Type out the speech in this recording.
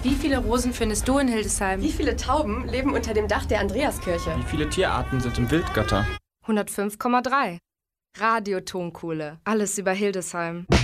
Wie viele Rosen findest du in Hildesheim? Wie viele Tauben leben unter dem Dach der Andreaskirche? Wie viele Tierarten sind im Wildgatter? 105,3. Radio Tonkohle. Alles über Hildesheim.